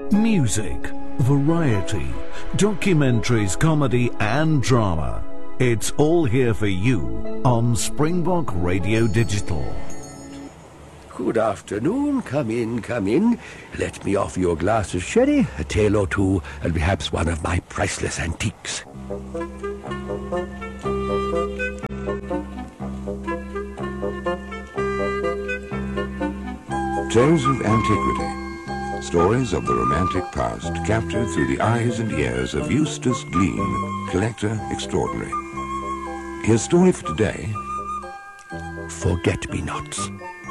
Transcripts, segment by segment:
Music, variety, documentaries, comedy and drama. It's all here for you on Springbok Radio Digital. Good afternoon. Come in, come in. Let me offer you a glass of sherry, a tale or two, and perhaps one of my priceless antiques. Tales of Antiquity. Stories of the romantic past captured through the eyes and ears of Eustace Glean, collector extraordinary. His story for today: Forget-me-nots.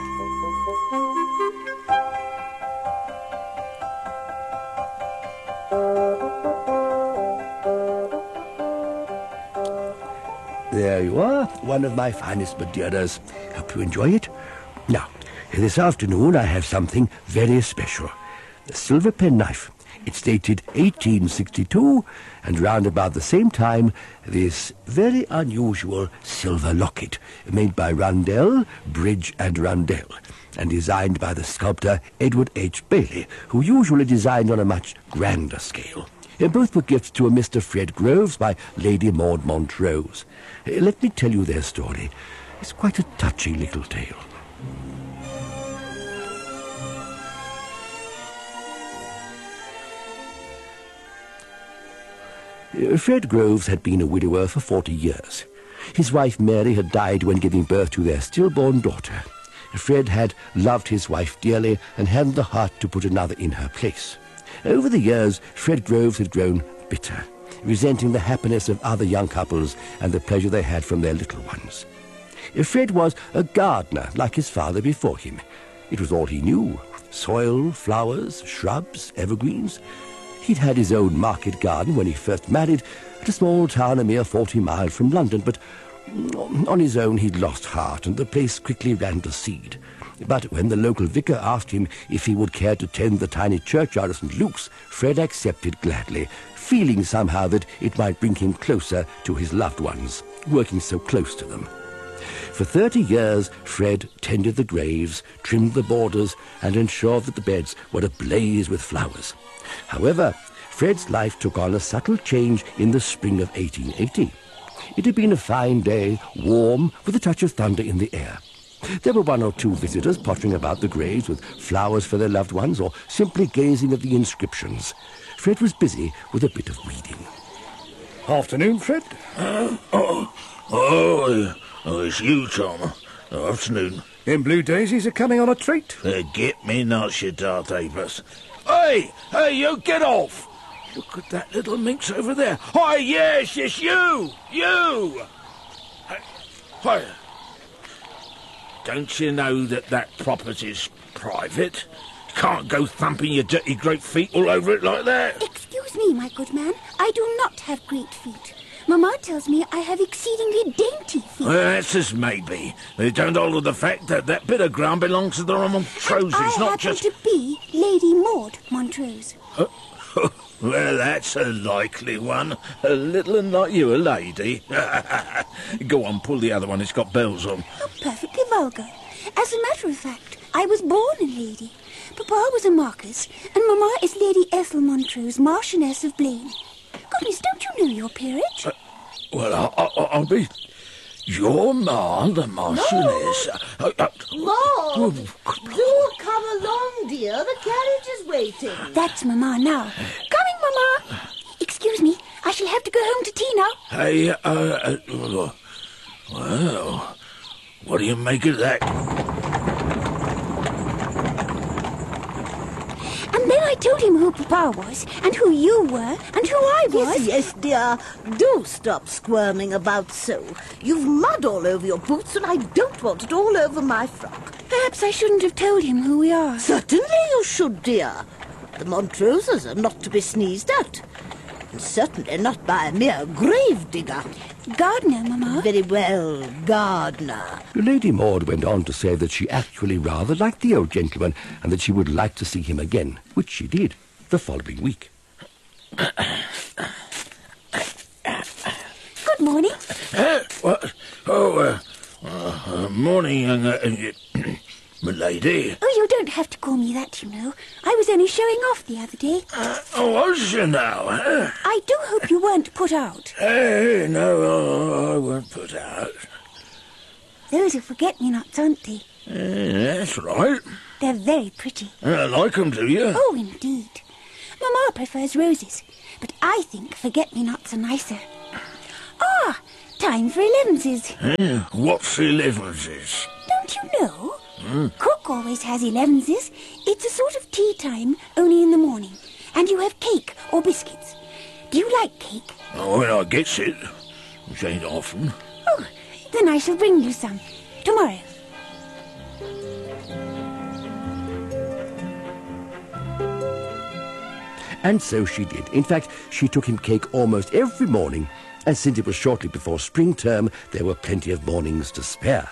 There you are, one of my finest Madeiras. Hope you enjoy it. Now, this afternoon I have something very special. The silver penknife. It's dated 1862, and round about the same time, this very unusual silver locket, made by Rundell, Bridge and Rundell, and designed by the sculptor Edward H. Bailey, who usually designed on a much grander scale. Both were gifts to a Mr. Fred Groves by Lady Maud Montrose. Let me tell you their story. It's quite a touching little tale. Fred Groves had been a widower for 40 years. His wife Mary had died when giving birth to their stillborn daughter. Fred had loved his wife dearly and hadn't the heart to put another in her place. Over the years, Fred Groves had grown bitter, resenting the happiness of other young couples and the pleasure they had from their little ones. Fred was a gardener like his father before him. It was all he knew: soil, flowers, shrubs, evergreens. He'd had his own market garden when he first married, at a small town a mere 40 miles from London, but on his own he'd lost heart, and the place quickly ran to seed. But when the local vicar asked him if he would care to tend the tiny churchyard of St. Luke's, Fred accepted gladly, feeling somehow that it might bring him closer to his loved ones, working so close to them. For 30 years, Fred tended the graves, trimmed the borders, and ensured that the beds were ablaze with flowers. However, Fred's life took on a subtle change in the spring of 1880. It had been a fine day, warm, with a touch of thunder in the air. There were one or two visitors pottering about the graves with flowers for their loved ones, or simply gazing at the inscriptions. Fred was busy with a bit of weeding. Afternoon, Fred. It's you, Tom. Afternoon. Them blue daisies are coming on a treat. Get me nuts, you dart apers. Hey, you get off! Look at that little minx over there. Hi, yes, you! Hi. Don't you know that property's private? You can't go thumping your dirty great feet all over it like that. Excuse me, my good man. I do not have great feet. Mamma tells me I have exceedingly dainty feet. Well, that's as maybe. It don't alter the fact that that bit of ground belongs to the Montroses, not just... I happen to be Lady Maud Montrose. Well, that's a likely one. A little un like you, a lady. Go on, pull the other one. It's got bells on. Oh, perfectly vulgar. As a matter of fact, I was born a lady. Papa was a Marquis, and Mamma is Lady Ethel Montrose, Marchioness of Blaine. Goodness, don't you know your peerage? Well, I'll be... Your ma, the Marchioness... Maud, do come along, dear. The carriage is waiting. That's Mamma now. Coming, Mamma. Excuse me, I shall have to go home to tea now. Hey, well, what do you make of that? And then I told him who Papa was, and who you were, and who I was. Yes, dear. Do stop squirming about so. You've mud all over your boots, and I don't want it all over my frock. Perhaps I shouldn't have told him who we are. Certainly you should, dear. The Montroses are not to be sneezed at. And certainly not by a mere grave digger. Gardener, Mamma. Very well, gardener. Lady Maud went on to say that she actually rather liked the old gentleman and that she would like to see him again, which she did the following week. Good morning. Morning, m'lady. Oh, you don't have to call me that, you know. I was only showing off the other day. Was you now? I do hope you weren't put out. No, I weren't put out. Those are forget-me-nots, aren't they? That's right. They're very pretty. Like 'em, do you? Oh, indeed. Mamma prefers roses, but I think forget-me-nots are nicer. Ah, time for elevenses. What's 11s? Don't you know? Cook always has elevenses. It's a sort of tea time, only in the morning. And you have cake or biscuits. Do you like cake? Oh, when I gets it, which ain't often. Oh, then I shall bring you some. Tomorrow. And so she did. In fact, she took him cake almost every morning, and since it was shortly before spring term, there were plenty of mornings to spare.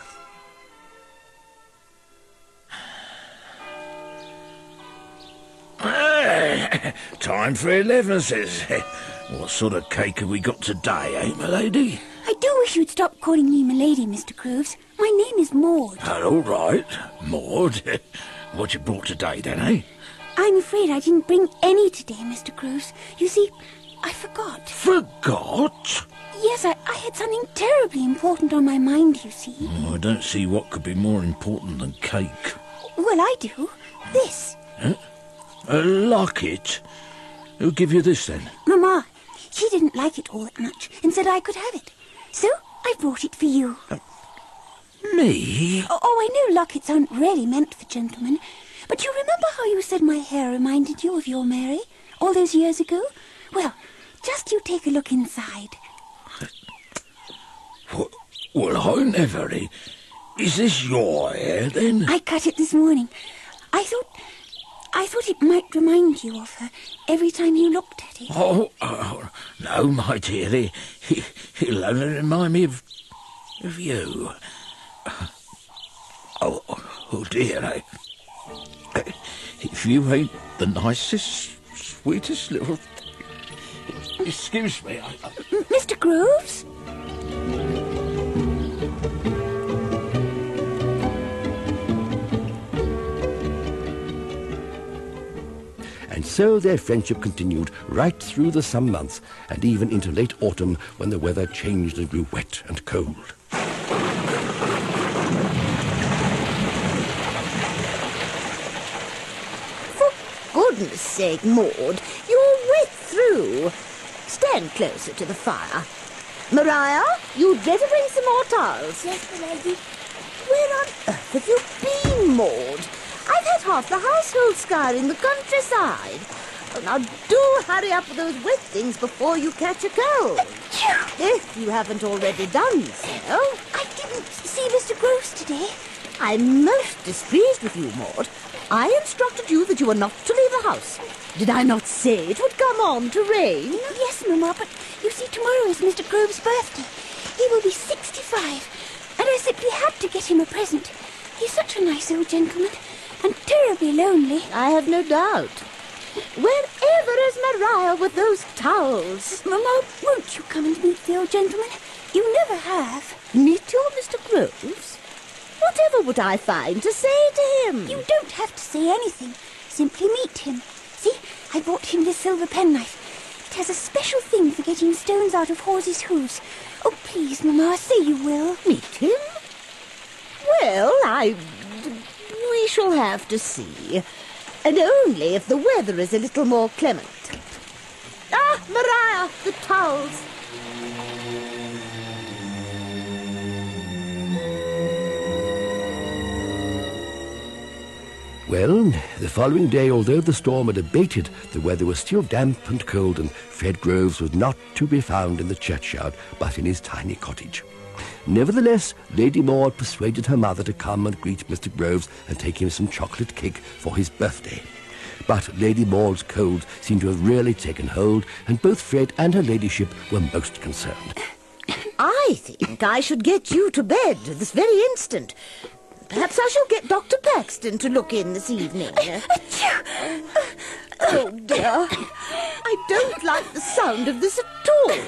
Time for 11s. What sort of cake have we got today, eh, m'lady? I do wish you'd stop calling me m'lady, Mr. Groves. My name is Maud. All right, Maud. What you brought today, then, eh? I'm afraid I didn't bring any today, Mr. Groves. You see, I forgot. Forgot? Yes, I had something terribly important on my mind, you see. I don't see what could be more important than cake. Well, I do. This. A locket? Who give you this, then? Mamma. She didn't like it all that much and said I could have it. So I brought it for you. Me? Oh, I know lockets aren't really meant for gentlemen, but you remember how you said my hair reminded you of your Mary all those years ago? Well, just you take a look inside. Well, I never... Is this your hair, then? I cut it this morning. I thought it might remind you of her every time you looked at it. Oh, no, my dear. He'll only remind me of you. Oh dear. If you ain't the nicest, sweetest little... Excuse me. Mr. Groves? And so their friendship continued right through the summer months and even into late autumn when the weather changed and grew wet and cold. For goodness sake, Maud, you're wet through. Stand closer to the fire. Maria, you'd better bring some more towels. Yes, m'lady. Where on earth have you been, Maud? I've had half the household scouring the countryside. Oh, now do hurry up with those wet things before you catch a cold. If you haven't already done so. I didn't see Mr. Groves today. I'm most displeased with you, Maud. I instructed you that you were not to leave the house. Did I not say it would come on to rain? Yes, Mamma, but you see, tomorrow is Mr. Groves' birthday. He will be 65, and I simply had to get him a present. He's such a nice old gentleman, and terribly lonely. I have no doubt. Wherever is Maria with those towels? Mamma, won't you come and meet the old gentleman? You never have. Meet your Mr. Groves? Whatever would I find to say to him? You don't have to say anything. Simply meet him. See, I brought him this silver penknife. It has a special thing for getting stones out of horses' hooves. Oh, please, Mamma, say you will. Meet him? Well, we shall have to see. And only if the weather is a little more clement. Ah, Maria, the towels. Well, the following day, although the storm had abated, the weather was still damp and cold, and Fred Groves was not to be found in the churchyard, but in his tiny cottage. Nevertheless, Lady Maud persuaded her mother to come and greet Mr. Groves and take him some chocolate cake for his birthday. But Lady Maud's cold seemed to have really taken hold, and both Fred and her ladyship were most concerned. I think I should get you to bed this very instant. Perhaps I shall get Dr. Paxton to look in this evening. Oh, dear. I don't like the sound of this at all.